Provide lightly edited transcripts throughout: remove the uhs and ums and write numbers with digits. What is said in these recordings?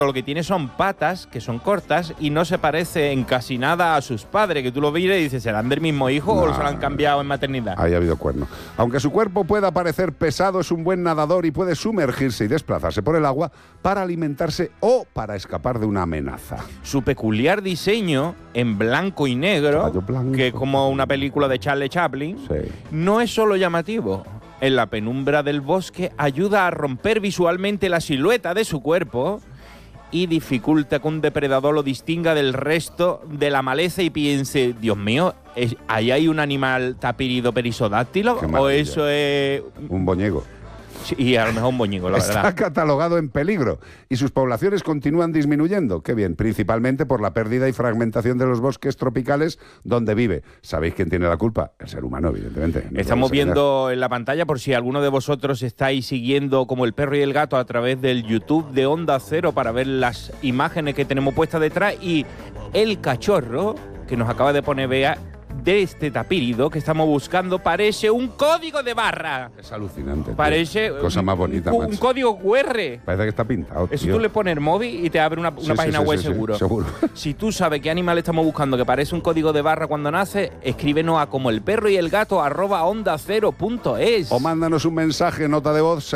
lo que tiene son patas que son cortas y no se parece en casi nada a sus padres, que tú lo miras y dices, ¿serán del mismo hijo o se lo han cambiado en maternidad? Ahí ha habido cuerno. Aunque su cuerpo pueda parecer pesado, es un buen nadador y puede sumergirse y desplazarse por el agua para alimentarse o para escapar de una amenaza. Su peculiar diseño en blanco y negro, blanco, que es como una película de Charlie Chaplin, no es solo llamativo. En la penumbra del bosque ayuda a romper visualmente la silueta de su cuerpo y dificulta que un depredador lo distinga del resto de la maleza y piense, Dios mío, ¿ahí hay un animal tapirido perisodáctilo? ¿O eso es un boñego? Sí, y a lo mejor un boñigo, la verdad. Está catalogado en peligro y sus poblaciones continúan disminuyendo. Qué bien, principalmente por la pérdida y fragmentación de los bosques tropicales donde vive. ¿Sabéis quién tiene la culpa? El ser humano, evidentemente. No estamos viendo en la pantalla, por si alguno de vosotros estáis siguiendo como El Perro y el Gato a través del YouTube de Onda Cero para ver las imágenes que tenemos puestas detrás, y el cachorro que nos acaba de poner Bea de este tapirido que estamos buscando parece un código de barra. Es alucinante. Parece cosa más bonita. Un código QR. Parece que está pintado. Eso tú le pones el móvil y te abre una página web seguro. Seguro. Si tú sabes qué animal estamos buscando que parece un código de barra cuando nace, escríbenos a como el perro y el gato @ondacero.es. O mándanos un mensaje, nota de voz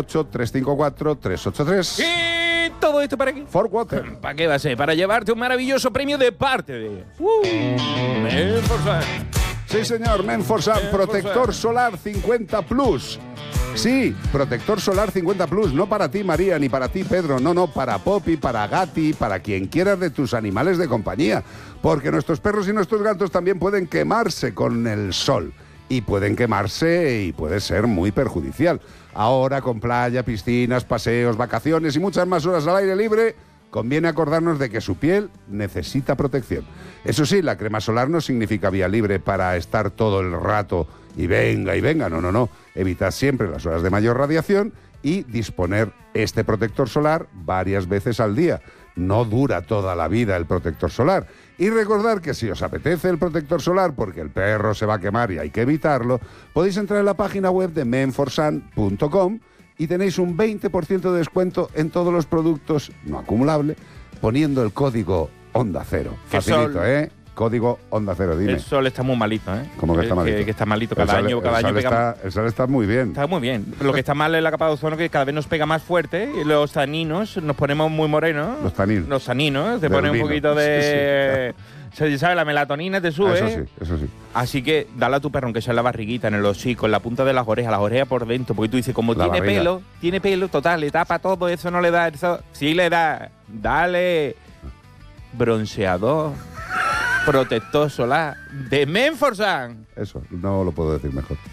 608-354-383. Todo esto para qué? For Water. ¿Para qué va a ser? Para llevarte un maravilloso premio de parte de Menforsan. Sí, señor, Menforsan, protector solar 50 Plus. Sí, protector solar 50 Plus, no para ti, María, ni para ti, Pedro, no, para Poppy, para Gatti, para quien quieras de tus animales de compañía. Porque nuestros perros y nuestros gatos también pueden quemarse con el sol. Y pueden quemarse y puede ser muy perjudicial. Ahora, con playa, piscinas, paseos, vacaciones y muchas más horas al aire libre, conviene acordarnos de que su piel necesita protección. Eso sí, la crema solar no significa vía libre para estar todo el rato y venga, no. Evitad siempre las horas de mayor radiación y disponer este protector solar varias veces al día. No dura toda la vida el protector solar. Y recordar que si os apetece el protector solar porque el perro se va a quemar y hay que evitarlo, podéis entrar en la página web de menforsan.com y tenéis un 20% de descuento en todos los productos no acumulable poniendo el código Onda Cero. Facilito, Código Onda Cero, dime. El sol está muy malito, ¿eh? ¿Cómo que está malito? Que está malito cada año pega. El sol está muy bien. Está muy bien. Lo que está mal es la capa de ozono, que cada vez nos pega más fuerte y los taninos nos ponemos muy morenos. Los taninos. Te pone un poquito de... Sí. ¿Sabes? La melatonina te sube. Eso sí. Así que dale a tu perro, aunque sea en la barriguita, en el hocico, en la punta de las orejas por dentro, porque tú dices, como tiene pelo, total, le tapa todo, eso no le da, eso sí le da. Dale bronceador, protector solar de Menforsan. Eso, no lo puedo decir mejor.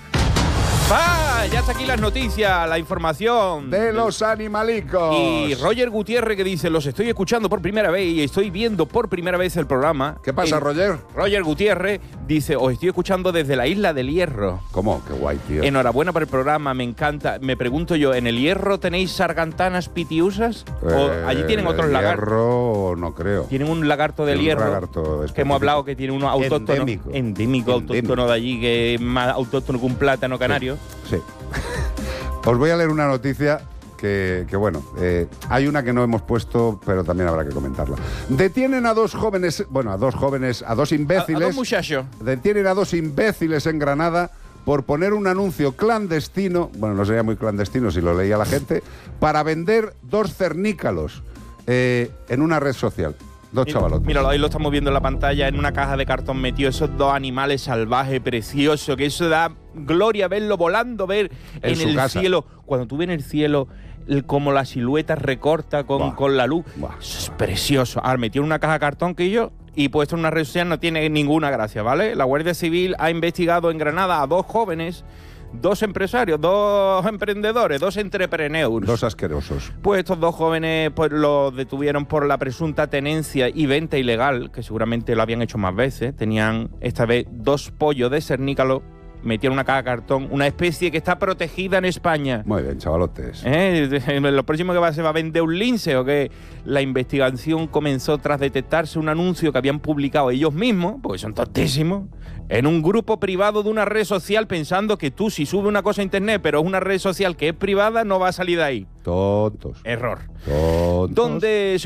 Ya está aquí las noticias, la información de los animalicos. Y Roger Gutiérrez, que dice, los estoy escuchando por primera vez y estoy viendo por primera vez el programa. ¿Qué pasa, Roger? Roger Gutiérrez dice, os estoy escuchando desde la Isla del Hierro. ¿Cómo? Qué guay, tío. Enhorabuena por el programa, me encanta. Me pregunto yo, ¿en el Hierro tenéis sargantanas pitiusas? ¿O allí tienen otros lagartos? Hierro no creo. Tienen un lagarto del Hierro, lagarto que hemos hablado que tiene uno autóctono. Endémico, autóctono de allí, que es más autóctono que un plátano canario. Sí. Os voy a leer una noticia que bueno, hay una que no hemos puesto, pero también habrá que comentarla. Detienen a dos imbéciles. A dos muchachos. Detienen a dos imbéciles en Granada por poner un anuncio clandestino, bueno, no sería muy clandestino si lo leía la gente, para vender 2 cernícalos en una red social. 2 chavalotes. Míralo, ahí lo estamos viendo en la pantalla, en una caja de cartón metido esos 2 animales salvajes, preciosos, que eso da gloria verlo volando, ver en el cielo. Cuando tú ves en el cielo como la silueta recorta con la luz. Eso es precioso. Ahora, metido en una caja de cartón que yo y puesto en una red social no tiene ninguna gracia, ¿vale? La Guardia Civil ha investigado en Granada a 2 jóvenes, 2 empresarios, 2 emprendedores, 2 entrepreneurs. 2 asquerosos. Pues estos 2 jóvenes pues los detuvieron por la presunta tenencia y venta ilegal, que seguramente lo habían hecho más veces. Tenían esta vez 2 pollos de cernícalo, metieron una caja de cartón, una especie que está protegida en España. Muy bien, chavalotes. Lo próximo que se va a vender un lince, ¿o qué? La investigación comenzó tras detectarse un anuncio que habían publicado ellos mismos, porque son tontísimos, en un grupo privado de una red social, pensando que tú, si subes una cosa a internet, pero es una red social que es privada, no va a salir de ahí. Tontos. Error. Tontos. Donde